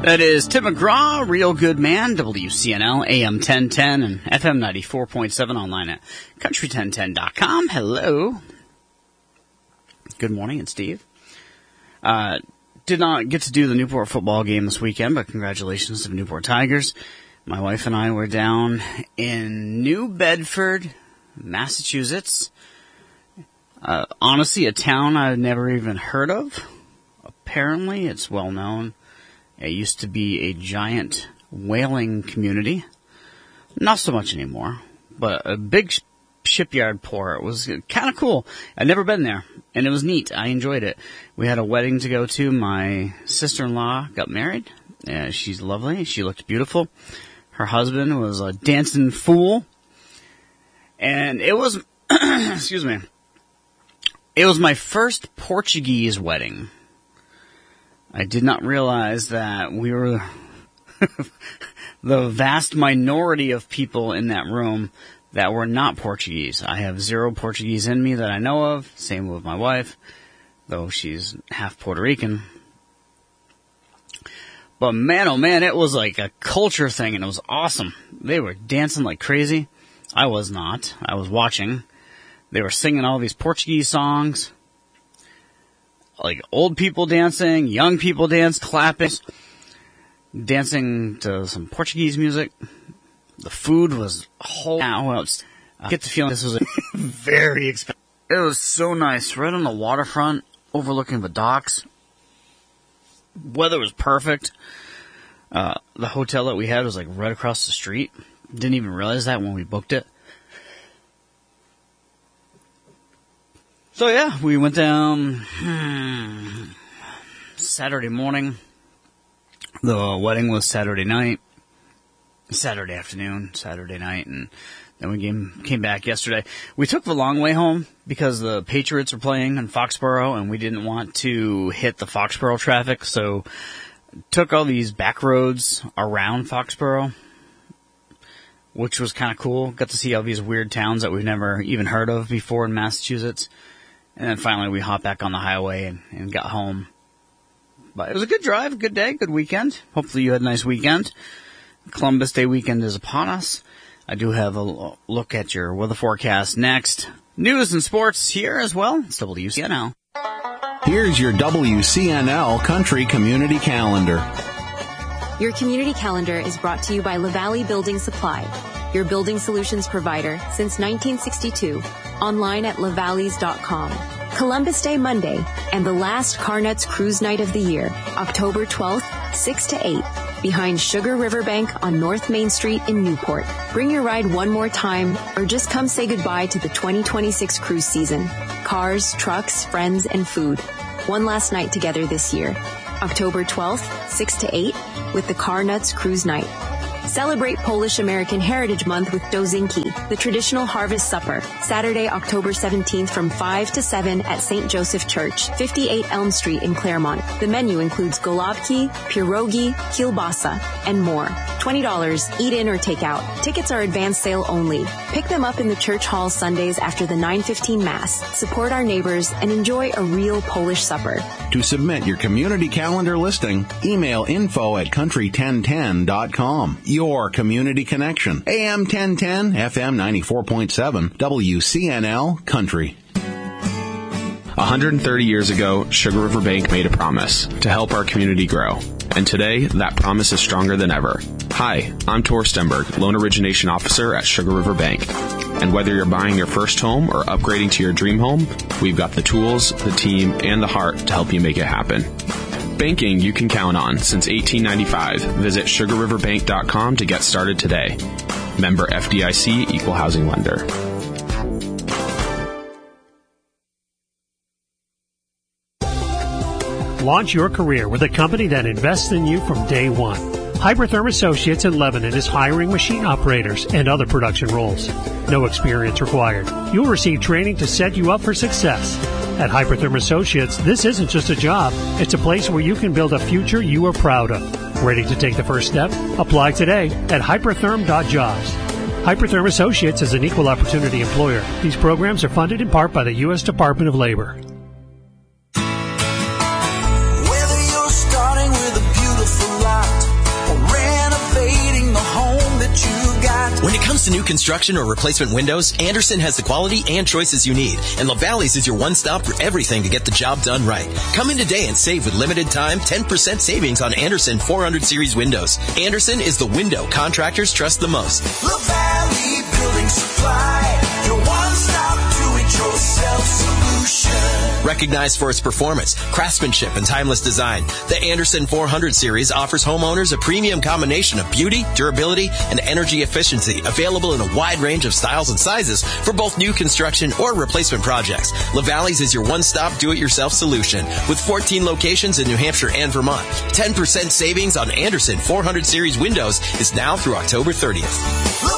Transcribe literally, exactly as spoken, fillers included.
That is Tim McGraw, Real Good Man, W C N L, A M ten ten, and F M ninety-four point seven online at country ten ten dot com. Hello. Good morning, it's Steve. Uh, did not get to do the Newport football game this weekend, but congratulations to the Newport Tigers. My wife and I were down in New Bedford, Massachusetts. Uh, honestly, a town I've never even heard of. Apparently, it's well known. It used to be a giant whaling community. Not so much anymore, but a big sh- shipyard port. It was kind of cool. I'd never been there, and it was neat. I enjoyed it. We had a wedding to go to. My sister-in-law got married. Uh, she's lovely. She looked beautiful. Her husband was a dancing fool. And it was, excuse me, it was my first Portuguese wedding. I did not realize that we were the vast minority of people in that room that were not Portuguese. I have zero Portuguese in me that I know of. Same with my wife, though she's half Puerto Rican. But man, oh man, it was like a culture thing, and it was awesome. They were dancing like crazy. I was not. I was watching. They were singing all these Portuguese songs. Like old people dancing, young people dance, clapping, dancing to some Portuguese music. The food was a whole house. I get the feeling this was a very expensive. It was so nice, right on the waterfront, overlooking the docks. Weather was perfect. Uh, the hotel that we had was like right across the street. Didn't even realize that when we booked it. So yeah, we went down hmm, Saturday morning. The wedding was Saturday night, Saturday afternoon, Saturday night, and then we came, came back yesterday. We took the long way home because the Patriots were playing in Foxborough, and we didn't want to hit the Foxborough traffic, so took all these back roads around Foxborough, which was kind of cool. Got to see all these weird towns that we've never even heard of before in Massachusetts. And then finally we hopped back on the highway and, and got home. But it was a good drive, a good day, good weekend. Hopefully you had a nice weekend. Columbus Day weekend is upon us. I do have a look at your weather forecast next. News and sports here as well. It's W C N L. Here's your W C N L Country Community Calendar. Your community calendar is brought to you by LaValle Building Supply, your building solutions provider since nineteen sixty-two. Online at lavalleys dot com. Columbus Day Monday and the last Carnuts Cruise Night of the year, October twelfth, six to eight, behind Sugar River Bank on North Main Street in Newport. Bring your ride one more time or just come say goodbye to the twenty twenty-six cruise season. Cars, trucks, friends, and food. One last night together this year, October twelfth, six to eight, with the Carnuts Cruise Night. Celebrate Polish American Heritage Month with Dozinki, the traditional harvest supper, Saturday, October seventeenth from five to seven at Saint Joseph Church, fifty-eight Elm Street in Claremont. The menu includes golubki, pierogi, kielbasa, and more. twenty dollars, eat in or take out. Tickets are advance sale only. Pick them up in the church hall Sundays after the nine fifteen Mass. Support our neighbors and enjoy a real Polish supper. To submit your community calendar listing, email info at country ten ten dot com. Your community connection. A M ten ten, F M ninety-four point seven, W C N L Country. one hundred thirty years ago, Sugar River Bank made a promise to help our community grow. And today, that promise is stronger than ever. Hi, I'm Tor Stenberg, Loan Origination Officer at Sugar River Bank. And whether you're buying your first home or upgrading to your dream home, we've got the tools, the team, and the heart to help you make it happen. Banking you can count on since eighteen ninety-five. Visit sugar river bank dot com to get started today. Member F D I C, Equal Housing Lender. Launch your career with a company that invests in you from day one. Hypertherm Associates in Lebanon is hiring machine operators and other production roles. No experience required. You'll receive training to set you up for success. At Hypertherm Associates, this isn't just a job. It's a place where you can build a future you are proud of. Ready to take the first step? Apply today at hypertherm dot jobs. Hypertherm Associates is an equal opportunity employer. These programs are funded in part by the U S Department of Labor. Whether you're starting with a beautiful lot comes to new construction or replacement windows, Anderson has the quality and choices you need, and LaValley's is your one-stop for everything to get the job done right. Come in today and save with limited time ten percent savings on Anderson four hundred series windows. Anderson is the window contractors trust the most. LaValley Building Supply, your one-stop do-it-yourself solution. Recognized for its performance, craftsmanship, and timeless design, the Anderson four hundred series offers homeowners a premium combination of beauty, durability, and energy efficiency, available in a wide range of styles and sizes for both new construction or replacement projects. LaValley's is your one-stop do-it-yourself solution with fourteen locations in New Hampshire and Vermont. ten percent savings on Anderson four hundred series windows is now through October thirtieth.